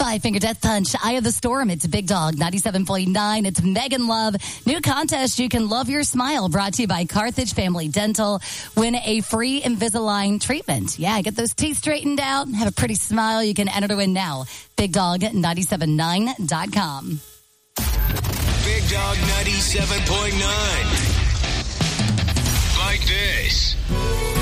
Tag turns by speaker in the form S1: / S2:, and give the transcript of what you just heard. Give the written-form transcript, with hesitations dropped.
S1: Five Finger Death Punch, Eye of the Storm. It's Big Dog 97.9. It's Megan Love. New contest, You Can Love Your Smile, brought to you by Carthage Family Dental. Win a free Invisalign treatment. Yeah, get those teeth straightened out. Have a pretty smile. You can enter to win now. BigDog979.com.
S2: Big Dog 97.9. Like this.